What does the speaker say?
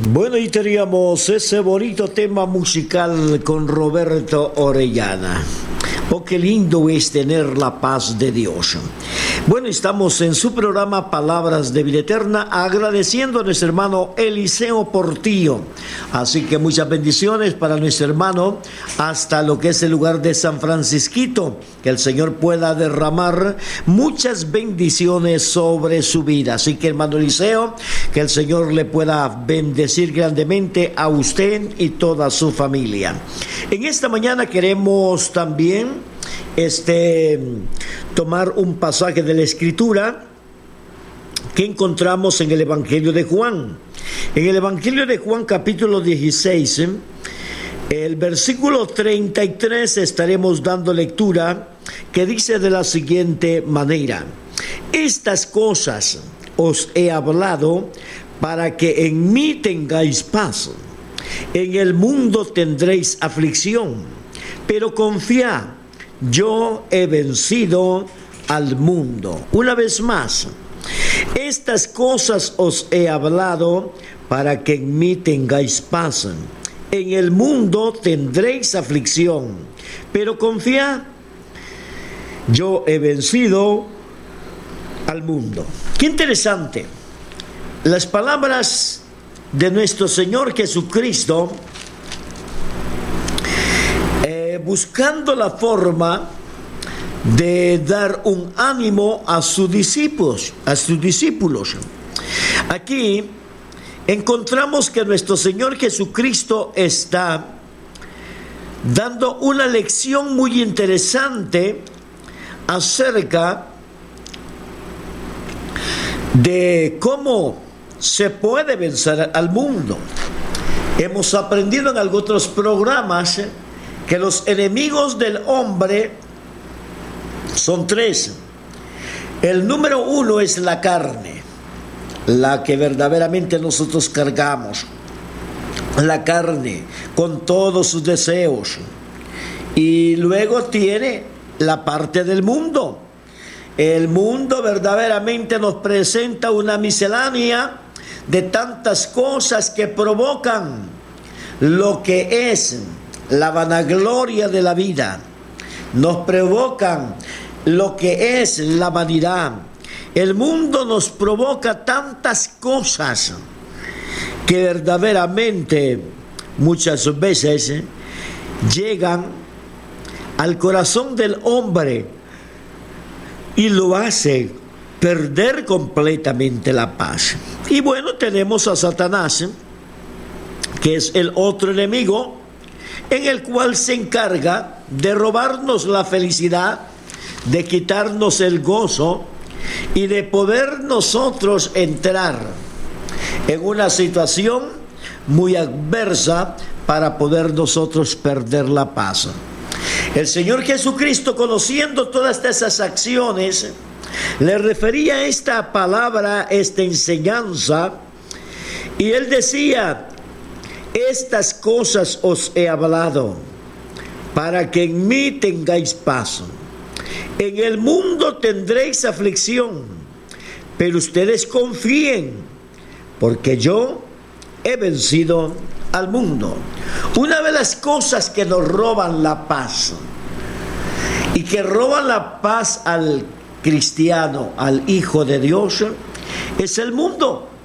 Bueno, y teníamos ese bonito tema musical con Roberto Orellana. Oh, qué lindo es tener la paz de Dios. Bueno, estamos en su programa Palabras de Vida Eterna, agradeciendo a nuestro hermano Eliseo Portillo. Así que muchas bendiciones para nuestro hermano hasta lo que es el lugar de San Francisquito. Que el Señor pueda derramar muchas bendiciones sobre su vida. Así que, hermano Eliseo, que el Señor le pueda bendecir grandemente a usted y toda su familia. En esta mañana queremos también tomar un pasaje de la Escritura que encontramos en el Evangelio de Juan. En el Evangelio de Juan, capítulo 16, el versículo 33 estaremos dando lectura, que dice de la siguiente manera: estas cosas os he hablado para que en mí tengáis paz. En el mundo tendréis aflicción, pero confiad, yo he vencido al mundo. Una vez más, estas cosas os he hablado para que en mí tengáis paz. En el mundo tendréis aflicción, pero confiad, yo he vencido al mundo. Qué interesante. Las palabras de nuestro Señor Jesucristo, buscando la forma de dar un ánimo a sus discípulos. Aquí encontramos que nuestro Señor Jesucristo está dando una lección muy interesante acerca de cómo se puede vencer al mundo. Hemos aprendido en algunos otros programas que los enemigos del hombre son tres. El número uno es la carne, la que verdaderamente nosotros cargamos. La carne con todos sus deseos. Y luego tiene la parte del mundo. El mundo verdaderamente nos presenta una miscelánea de tantas cosas que provocan lo que es la vanagloria de la vida. Nos provocan lo que es la vanidad. El mundo nos provoca tantas cosas que verdaderamente muchas veces llegan al corazón del hombre y lo hace perder completamente la paz. Y bueno, tenemos a Satanás, que es el otro enemigo, en el cual se encarga de robarnos la felicidad, de quitarnos el gozo y de poder nosotros entrar en una situación muy adversa para poder nosotros perder la paz. El Señor Jesucristo, conociendo todas esas acciones, le refería esta palabra, esta enseñanza, y él decía: estas cosas os he hablado para que en mí tengáis paz. En el mundo tendréis aflicción, pero ustedes confíen, porque yo he vencido al mundo. Una de las cosas que nos roban la paz y que roban la paz al cristiano, al Hijo de Dios, es el mundo.